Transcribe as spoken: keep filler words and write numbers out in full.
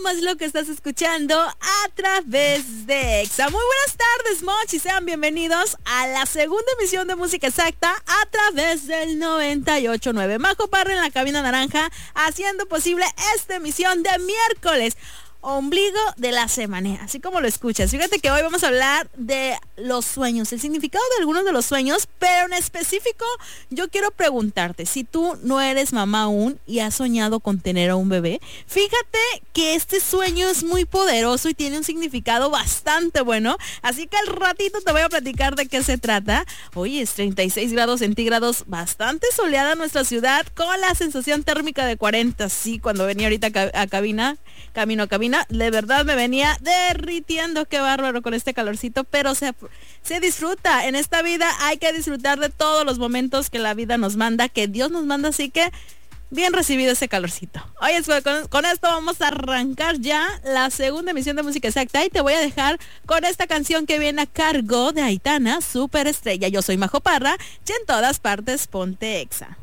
Somos lo que estás escuchando a través de Exa. Muy buenas tardes, Moch, y sean bienvenidos a la segunda emisión de Música Exacta a través del noventa y ocho punto nueve. Majo Parra en la cabina naranja, haciendo posible esta emisión de miércoles, ombligo de la semana, así como lo escuchas. Fíjate que hoy vamos a hablar de los sueños, el significado de algunos de los sueños, pero en específico yo quiero preguntarte, si tú no eres mamá aún y has soñado con tener a un bebé, fíjate que este sueño es muy poderoso y tiene un significado bastante bueno, así que al ratito te voy a platicar de qué se trata. Hoy es treinta y seis grados centígrados, bastante soleada nuestra ciudad, con la sensación térmica de cuarenta, sí, cuando venía ahorita a cabina, camino a cabina, de verdad me venía derritiendo, qué bárbaro con este calorcito, pero se, se disfruta. En esta vida hay que disfrutar de todos los momentos que la vida nos manda, que Dios nos manda, así que bien recibido ese calorcito. Oye, con, con esto vamos a arrancar ya la segunda emisión de Música Exacta y te voy a dejar con esta canción que viene a cargo de Aitana, Superestrella. Yo soy Majo Parra y en todas partes ponte Exa.